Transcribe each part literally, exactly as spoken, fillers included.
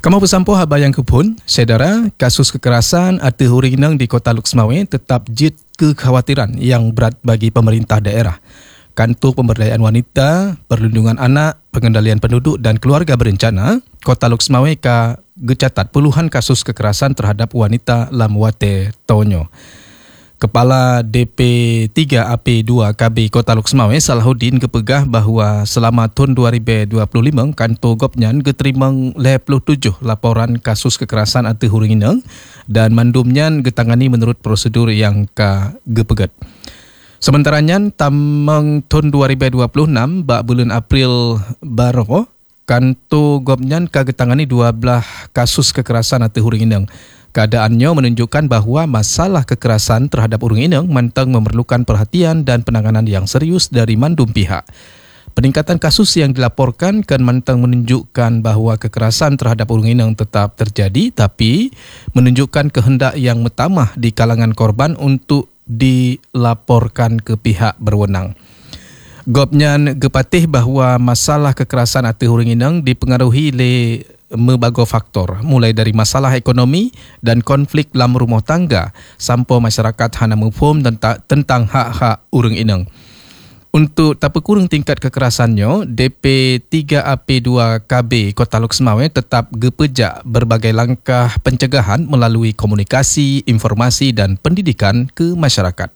Kamu bersampuh haba yang kepun, saudara, kasus kekerasan atau hurinang di Kota Luxmawe tetap jid kekhawatiran yang berat bagi pemerintah daerah. Kantor Pemberdayaan Wanita, Perlindungan Anak, Pengendalian Penduduk dan Keluarga Berencana, Kota Luxmawe ka gecatat puluhan kasus kekerasan terhadap wanita lam wate tonyo. Kepala D P tiga A P dua K B Kota Luxmawe Salahuddin kepegah bahawa selama tahun dua ribu dua puluh lima kantor Gopnyan geterima lima puluh tujuh laporan kasus kekerasan atau hurinang dan mandumnyan getangani menurut prosedur yang ka gepegat. Sementaranya tamang tahun dua ribu dua puluh enam bak bulan April baru kantor Gopnyan ka getangani dua belas kasus kekerasan atau hurinang. Keadaannya menunjukkan bahawa masalah kekerasan terhadap urang inang mantang memerlukan perhatian dan penanganan yang serius dari mandum pihak. Peningkatan kasus yang dilaporkan kan mantang menunjukkan bahawa kekerasan terhadap urang inang tetap terjadi tapi menunjukkan kehendak yang metamah di kalangan korban untuk dilaporkan ke pihak berwenang. Gopnyan gepatih bahawa masalah kekerasan atau urang inang dipengaruhi oleh mebago faktor, mulai dari masalah ekonomi dan konflik dalam rumah tangga sampai masyarakat hana mufhum tentang hak-hak urang inang. Untuk tak kurang tingkat kekerasannya, D P tiga A P dua K B Kota Luxmawe tetap gepejak berbagai langkah pencegahan melalui komunikasi, informasi dan pendidikan ke masyarakat.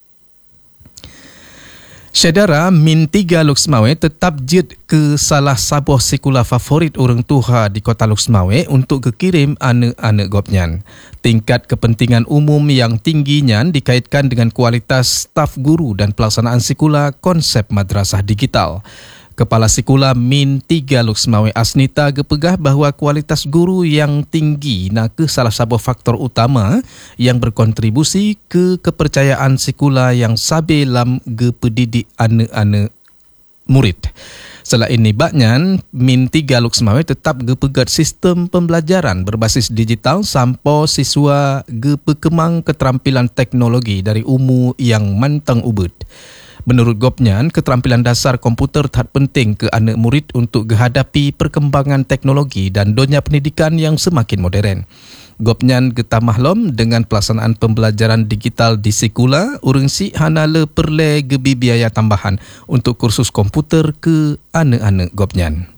Saudara, Min tiga Luxmawe tetap jid ke salah sebuah sekolah favorit orang tua di Kota Luxmawe untuk kekirim anak-anak Gopnyan. Tingkat kepentingan umum yang tingginya dikaitkan dengan kualitas staf guru dan pelaksanaan sekolah konsep madrasah digital. Kepala Sekolah Min tiga Luxmawe Asnita gepegah bahawa kualitas guru yang tinggi nak ke salah satu faktor utama yang berkontribusi ke kepercayaan sekolah yang sabe lam gepedidik anak-anak murid. Selain ini baknyan, Min tiga Luxmawe tetap gepegat sistem pembelajaran berbasis digital sampai siswa gepekemang keterampilan teknologi dari umur yang mantang ubud. Menurut Gopnyan, keterampilan dasar komputer tak penting ke anak murid untuk menghadapi perkembangan teknologi dan dunia pendidikan yang semakin modern. Gopnyan getah maklum dengan pelaksanaan pembelajaran digital di sekolah, urang si hana le perle gebi biaya tambahan untuk kursus komputer ke anak-anak Gopnyan.